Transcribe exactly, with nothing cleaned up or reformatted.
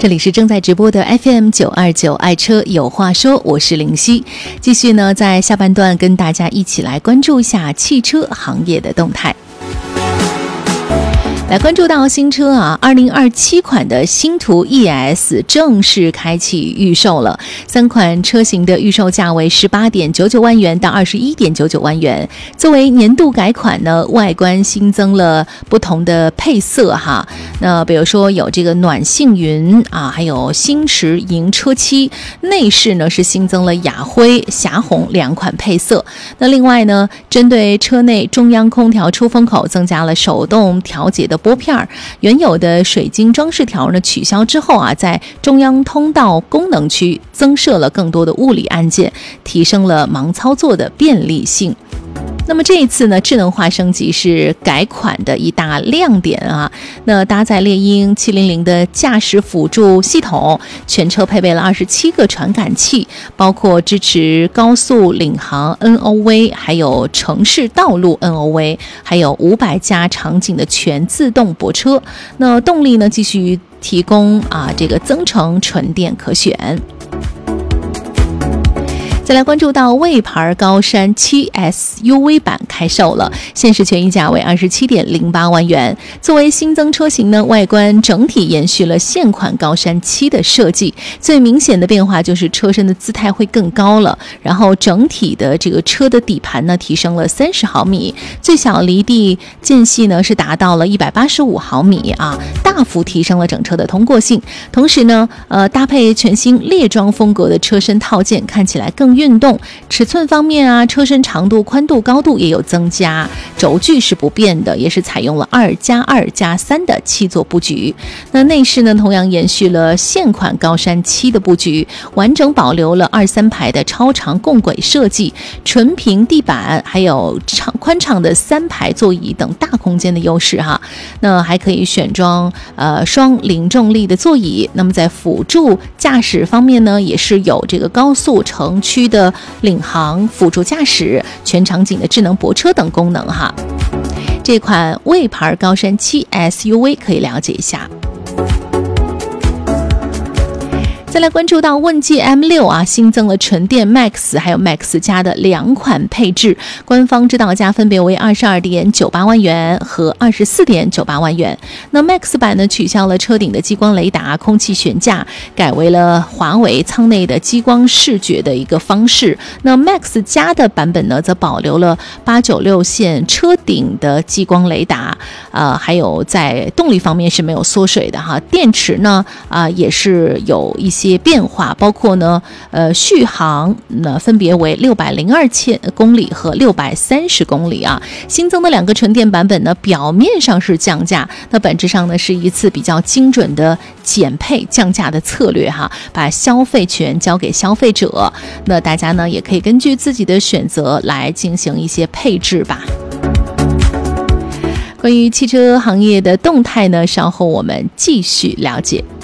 这里是正在直播的 F M 九二九爱车有话说，我是林夕。继续呢，在下半段跟大家一起来关注一下汽车行业的动态。来关注到新车啊，二零二七款的星途 E S 正式开启预售了，三款车型的预售价为十八点九九万元到二十一点九九万元。作为年度改款呢，外观新增了不同的配色哈。那比如说有这个暖幸云啊，还有星驰银车漆，内饰呢是新增了雅灰、霞红两款配色。那另外呢，针对车内中央空调出风口增加了手动调节的拨片，原有的水晶装饰条呢取消之后啊，在中央通道功能区增设了更多的物理按键，提升了盲操作的便利性。那么这一次呢，智能化升级是改款的一大亮点啊。那搭载猎鹰七零零的驾驶辅助系统，全车配备了二十七个传感器，包括支持高速领航 N O V， 还有城市道路 N O V， 还有五百加场景的全自动泊车。那动力呢，继续提供啊这个增程纯电可选。再来关注到魏牌高山七 S U V 版开售了，限时权益价为二十七点零八万元。作为新增车型呢，外观整体延续了现款高山七的设计，最明显的变化就是车身的姿态会更高了，然后整体的这个车的底盘呢提升了三十毫米，最小离地间隙呢是达到了一百八十五毫米啊，大幅提升了整车的通过性。同时呢，呃，搭配全新猎装风格的车身套件，看起来更运动。尺寸方面啊，车身长度、宽度、高度也有增加，轴距是不变的，也是采用了二加二加三的七座布局。那内饰呢，同样延续了现款高山七的布局，完整保留了二三排的超长共轨设计、纯平地板，还有长宽敞的三排座椅等大空间的优势哈。那还可以选装呃双零重力的座椅。那么在辅助驾驶方面呢，也是有这个高速城区的领航、辅助驾驶、全场景的智能泊车等功能哈。这款魏牌高山七 S U V 可以了解一下。再来关注到问界 M 六 啊，新增了纯电 Max 还有 Max 加的两款配置，官方指导价分别为二十二点九八万元和二十四点九八万元。那 Max 版呢，取消了车顶的激光雷达、空气悬架，改为了华为舱内的激光视觉的一个方式。那 Max 加的版本呢，则保留了八九六线车顶的激光雷达，呃，还有在动力方面是没有缩水的哈。电池呢，啊、呃，也是有一些些变化，包括呢，呃，续航呢分别为六百零二千公里和六百三十公里啊。新增的两个纯电版本呢，表面上是降价，那本质上呢是一次比较精准的减配降价的策略哈，把消费权交给消费者。那大家呢也可以根据自己的选择来进行一些配置吧。关于汽车行业的动态呢，稍后我们继续了解。